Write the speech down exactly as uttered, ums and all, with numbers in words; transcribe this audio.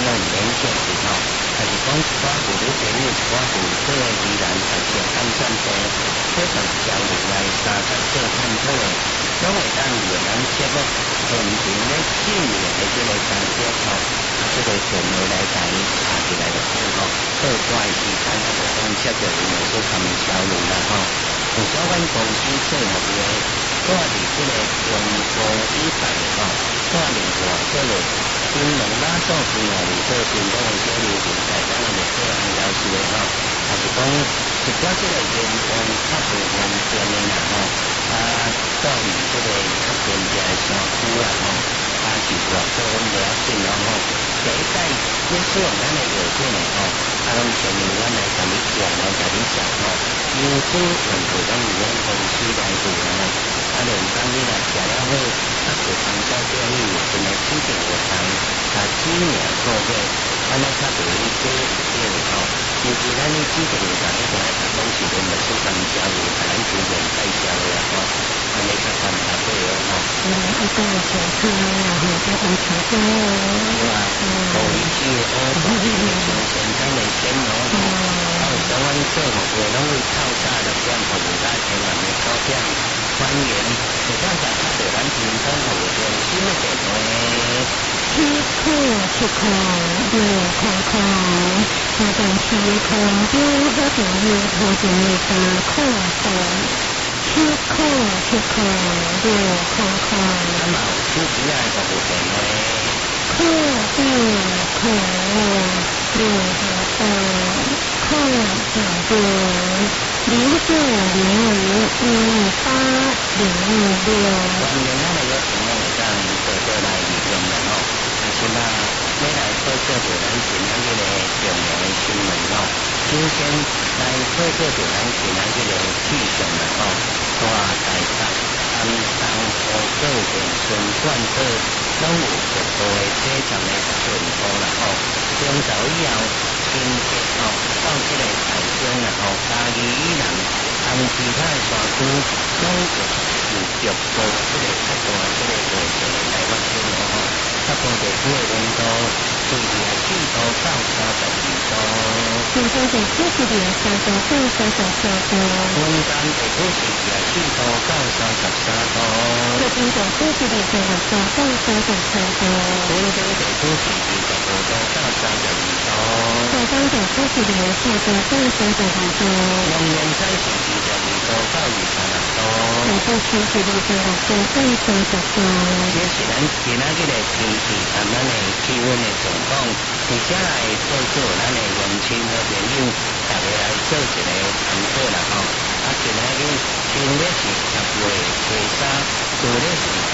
用免现实吼，还是讲一寡妇女朋友一寡妇做的依然还是按算地非常焦虑来三十做探讨的，拢会当有人节目现场咧进入的这个当中吼，啊，这个顺序来甲伊查起来就好吼，好怪时间啊，就讲接着因为做他们焦虑啦吼，有小阮公司做服务的，我伫这个中国以外吼，我另外做了金龙拉做金龙里做金龙的小流程，在当然就做按照是的吼，还是讲一寡这个员工较不方便的啦吼，啊，到于这个较偏僻的山区啦吼，啊，是话做阮不要紧咯吼，第一代接触咱的药品的吼，啊，拢前面阮来甲你讲来甲你讲吼，优质用户咱有阮公司来做啦。啊，连当你来食了好，啊，就当交交易真诶指定活动，啊，指名个月，安尼较对于做对的吼。尤其咱呢指定活动，你就爱甲讲是连着做他们交易，甲咱主动介绍的吼，安尼较简单对个吼。 嗯，一个小车然后再往前走。 对啊，无一句我大是从前咱的先罗吼，啊，有时阮做服务拢会透早六点服务到千万的九点。欢迎，有办法打到咱平东服务中心的电话。 七块七块六块块，下段时空中好朋友头前的三块块，七块七块六块块。 啊嘛有手机啊服务电话。 块二块二六二块九九零九零五一八零五六。 欢迎咱的有情人会当多多来利用的吼，啊，即马要来报告着咱今仔日个重要的新闻吼，首先来报告着咱今仔日个气象啦吼，大台北、安东、湖口、恒春、关岛拢有局部的短暂的顺风啦吼，中昼以后天气吼到即个台中啦吼，嘉义以南，含其他的山区拢有有局部即个较大即个雨势来发生咯吼，北部地区的温度随着四度到三十二度， 中东地区是二三十到三十四度， 云南地区是二四度到三十三度， 北京地区是二十六度到三十三度， 广东地区是二十五度到三十二度， 台湾地区是二十度到三十二度， 龙岩山是二十二度到二十六度， 台北市是二十六度到三十度。 这是咱今仔日的天气和咱的气温的状况，而且来报告咱的年轻的朋友，大家来做一个参考啦吼。啊，今仔日正月是十月初三，旧历是